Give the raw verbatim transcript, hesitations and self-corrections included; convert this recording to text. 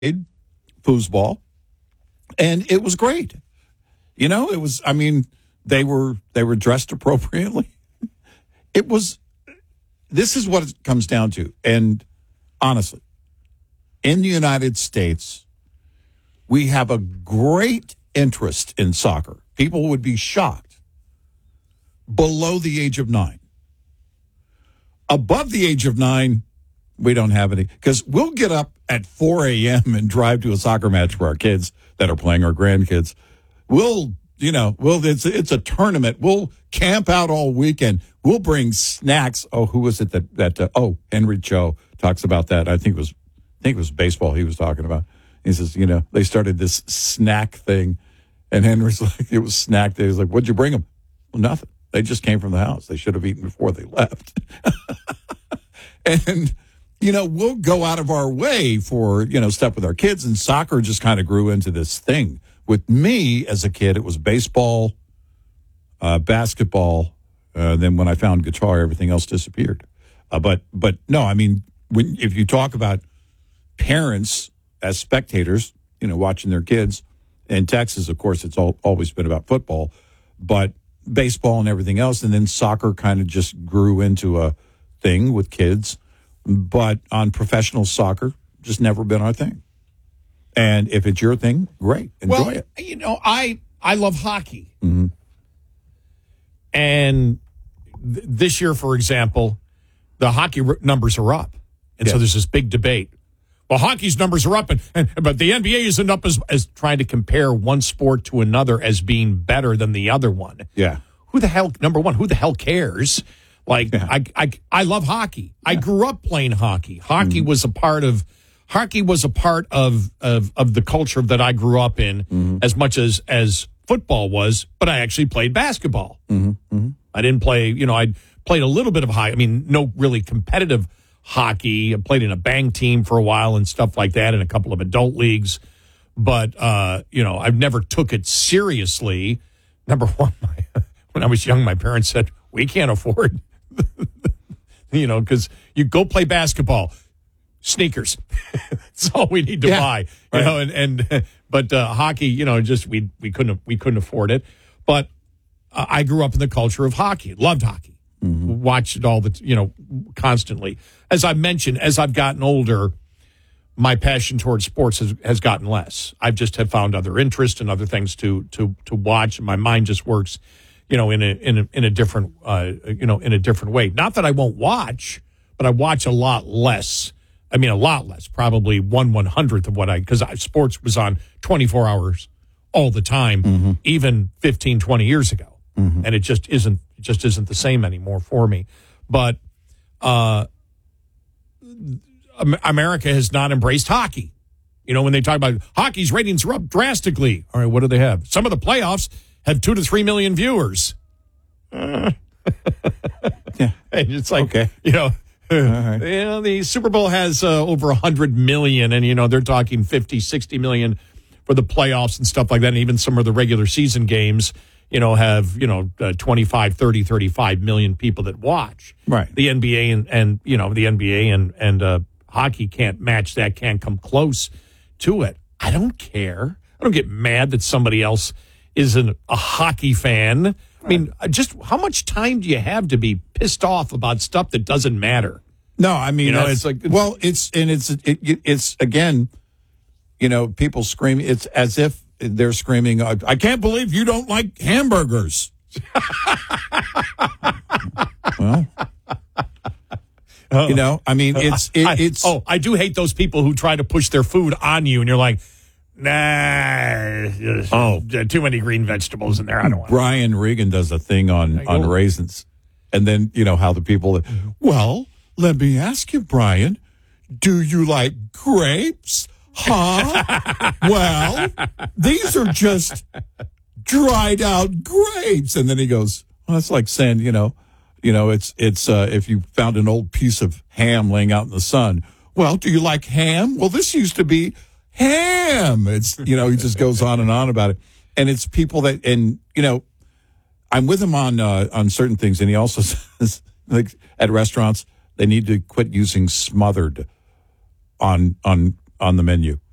foosball, and it was great. You know, it was, I mean, they were they were dressed appropriately. It was, this is what it comes down to. And honestly, in the United States, we have a great interest in soccer. People would be shocked. Below the age of nine. Above the age of nine, we don't have any. Because we'll get up at four a.m. and drive to a soccer match for our kids that are playing, our grandkids. We'll, you know, we'll, it's, it's a tournament. We'll camp out all weekend. We'll bring snacks. Oh, who was it that, that uh, oh, Henry Cho talks about that. I think it was, I think it was baseball he was talking about. He says, you know, they started this snack thing. And Henry's like, it was snack day. He's like, what'd you bring them? Well, nothing. They just came from the house. They should have eaten before they left. And, you know, we'll go out of our way for, you know, stuff with our kids. And soccer just kind of grew into this thing. With me as a kid, it was baseball, uh, basketball. Uh, then when I found guitar, everything else disappeared. Uh, but, but no, I mean, when if you talk about parents as spectators, you know, watching their kids, in Texas, of course, it's all, always been about football, but baseball and everything else. And then soccer kind of just grew into a thing with kids. But on professional soccer, just never been our thing. And if it's your thing, great. Enjoy well, it. You know, I, I love hockey. Mm-hmm. And th- this year, for example, the hockey r- numbers are up. And yeah. so there's this big debate. Well, hockey's numbers are up, and, and but the N B A isn't up as, as trying to compare one sport to another as being better than the other one. Yeah. Who the hell, number one, who the hell cares? Like, yeah. I, I, I love hockey. Yeah. I grew up playing hockey. Hockey mm-hmm. was a part of, hockey was a part of, of, of the culture that I grew up in mm-hmm. as much as, as football was, but I actually played basketball. Mm-hmm. Mm-hmm. I didn't play, you know, I played a little bit of hockey. I mean, no really competitive hockey. I played in a bang team for a while and stuff like that in a couple of adult leagues. But, uh, you know, I've never took it seriously. Number one, my, when I was young, my parents said, we can't afford, you know, because you go play basketball, sneakers. That's all we need to yeah, buy, you right. know, and, and but uh, hockey, you know, just we, we couldn't we couldn't afford it. But uh, I grew up in the culture of hockey, loved hockey. Mm-hmm. Watched it all the, you know, constantly. As I mentioned, as I've gotten older, my passion towards sports has, has gotten less. I've just have found other interests and other things to to to watch. And my mind just works, you know, in a in a in a different uh, you know in a different way. Not that I won't watch, but I watch a lot less. I mean, a lot less. Probably one one hundredth of what I because sports was on twenty-four hours all the time, mm-hmm. even fifteen, twenty years ago, mm-hmm. and it just isn't. just isn't the same anymore for me. But uh, America has not embraced hockey. You know, when they talk about hockey's ratings are up drastically. All right, what do they have? Some of the playoffs have two to three million viewers. Uh. yeah. And it's like, okay. you know, right. you know, the Super Bowl has uh, over one hundred million, and, you know, they're talking fifty, sixty million for the playoffs and stuff like that, and even some of the regular season games. You know, have, you know, uh, twenty-five, thirty, thirty-five million people that watch. Right. The N B A and, and you know, the N B A and, and uh, hockey can't match that, can't come close to it. I don't care. I don't get mad that somebody else isn't a hockey fan. Right. I mean, just how much time do you have to be pissed off about stuff that doesn't matter? No, I mean, you know, it's like, well, it's, and it's, it, it's, again, you know, people screaming, it's as if, they're screaming, I can't believe you don't like hamburgers. Well, you know, I mean, it's, it, I, it's. Oh, I do hate those people who try to push their food on you and you're like, nah, oh, too many green vegetables in there. I don't want Brian Regan does a thing on, on raisins. And then, you know, how the people, well, let me ask you, Brian, do you like grapes? Huh? Well, these are just dried out grapes. And then he goes, well, that's like saying, you know, you know, it's, it's, uh, if you found an old piece of ham laying out in the sun. Well, do you like ham? Well, this used to be ham. It's, you know, he just goes on and on about it. And it's people that, and, you know, I'm with him on, uh, on certain things. And he also says, like, at restaurants, they need to quit using smothered on, on, on the menu.